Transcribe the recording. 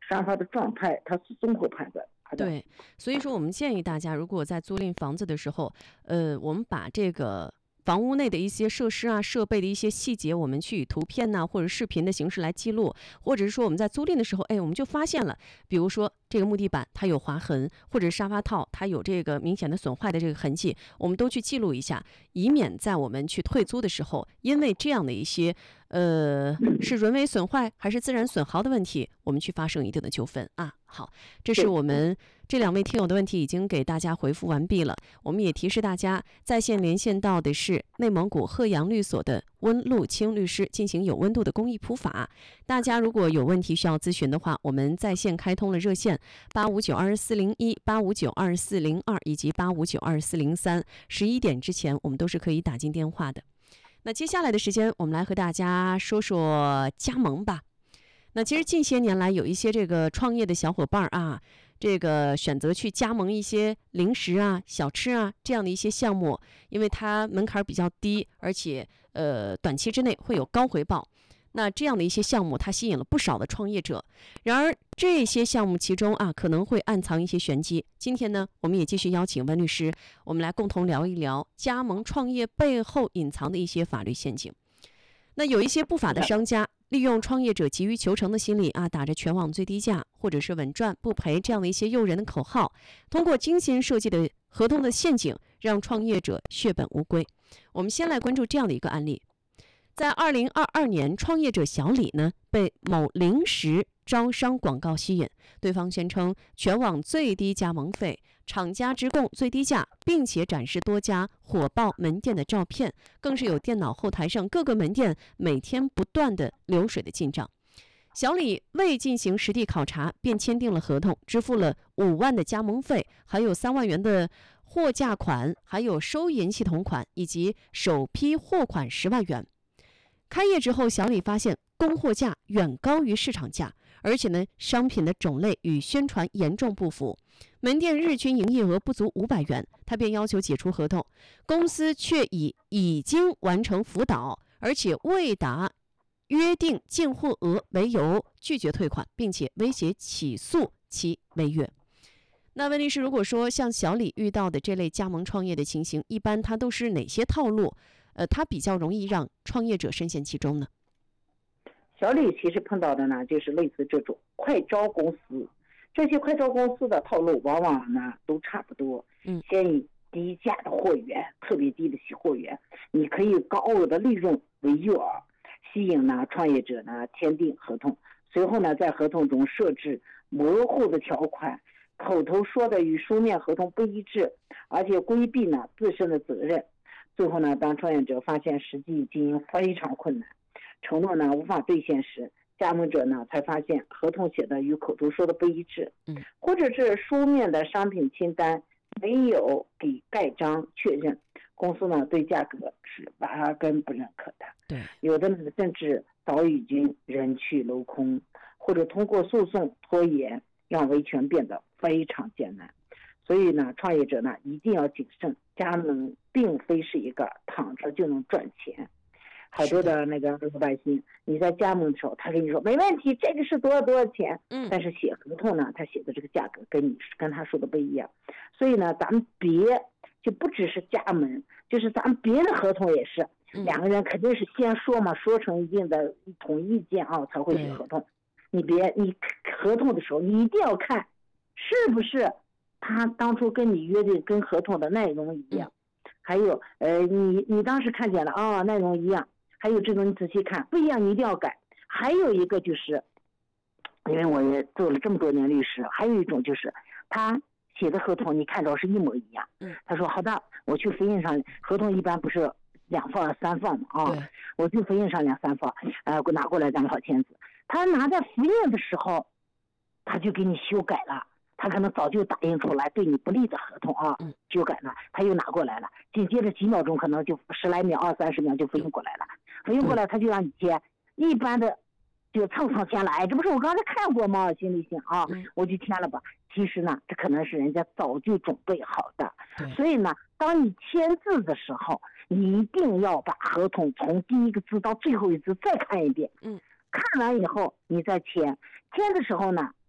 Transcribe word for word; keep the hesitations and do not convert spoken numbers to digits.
沙发的状态，它是综合判断。 对，所以说我们建议大家，如果在租赁房子的时候，呃，我们把这个房屋内的一些设施啊、设备的一些细节，我们去以图片呐、啊、或者视频的形式来记录，或者是说我们在租赁的时候，哎，我们就发现了，比如说这个木地板它有划痕，或者沙发套它有这个明显的损坏的这个痕迹，我们都去记录一下，以免在我们去退租的时候，因为这样的一些呃是人为损坏还是自然损耗的问题，我们去发生一定的纠纷啊。好，这是我们这两位听友的问题已经给大家回复完毕了。我们也提示大家，在线连线到的是内蒙古鹤阳律所的温路清律师，进行有温度的公益普法。大家如果有问题需要咨询的话，我们在线开通了热线八五九二四零一、八五九二四零二以及八五九二四零三，十一点之前我们都是可以打进电话的。那接下来的时间，我们来和大家说说加盟吧。那其实近些年来，有一些这个创业的小伙伴啊，这个选择去加盟一些零食啊、小吃啊这样的一些项目，因为它门槛比较低，而且呃短期之内会有高回报。那这样的一些项目，它吸引了不少的创业者。然而这些项目其中啊，可能会暗藏一些玄机。今天呢，我们也继续邀请温律师，我们来共同聊一聊加盟创业背后隐藏的一些法律陷阱。那有一些不法的商家利用创业者急于求成的心理啊，打着全网最低价或者是稳赚不赔这样的一些诱人的口号，通过精心设计的合同的陷阱，让创业者血本无归。我们先来关注这样的一个案例。在二零二二年，创业者小李呢被某零食招商广告吸引，对方宣称全网最低加盟费，厂家直供最低价，并且展示多家火爆门店的照片，更是有电脑后台上各个门店每天不断的流水的进账。小李未进行实地考察，便签订了合同，支付了五万的加盟费，还有三万元的货架款，还有收银系统款，以及首批货款十万元。开业之后，小李发现供货价远高于市场价，而且呢，商品的种类与宣传严重不符，门店日均营业额不足五百元，他便要求解除合同。公司却以已经完成辅导，而且未达约定进货额为由拒绝退款，并且威胁起诉其违约。那问题是，如果说像小李遇到的这类加盟创业的情形，一般它都是哪些套路？呃，它比较容易让创业者深陷其中呢？ 小李其实碰到的呢，就是类似这种快招公司，这些快招公司的套路往往呢都差不多。嗯，先以低价的货源，特别低的货源，你可以高额的利润为诱饵，吸引呢创业者呢签订合同，随后呢在合同中设置模糊的条款，口头说的与书面合同不一致，而且规避呢自身的责任。最后呢，当创业者发现实际经营非常困难，承诺呢无法兑现时，加盟者呢才发现合同写的与口头说的不一致，嗯，或者是书面的商品清单没有给盖章确认，公司呢对价格是压根不认可的。对，有的呢甚至早已经人去楼空，或者通过诉讼拖延，让维权变得非常艰难。所以呢，创业者呢一定要谨慎，加盟并非是一个躺着就能赚钱。好多的那个老百姓，你在加盟的时候，他跟你说没问题，这个是多少多少钱，嗯，但是写合同呢，他写的这个价格跟你跟他说的不一样。所以呢，咱们别就不只是加盟，就是咱们别的合同也是，嗯、两个人肯定是先说嘛，说成一定的统一意见啊，才会写合同。你别你合同的时候，你一定要看是不是他当初跟你约的跟合同的内容一样，嗯、还有呃，你你当时看见了啊、哦，内容一样，还有这种你仔细看不一样，你一定要改。还有一个就是，因为我也做了这么多年律师，还有一种就是他写的合同你看着是一模一样，嗯，他说好的，我去复印上，合同一般不是两份三份嘛啊，我去复印上两三份，呃，拿过来咱们好签字。他拿在复印的时候，他就给你修改了。他可能早就打印出来对你不利的合同啊，修改了，他又拿过来了，紧接着几秒钟可能就十来秒、二三十秒就复印过来了，复印过来他就让你签，一般的就蹭蹭签了，哎，这不是我刚才看过吗？心里想啊，我就签了吧。其实呢，这可能是人家早就准备好的，所以呢，当你签字的时候，你一定要把合同从第一个字到最后一字再看一遍，嗯，看完以后你再签，签的时候呢。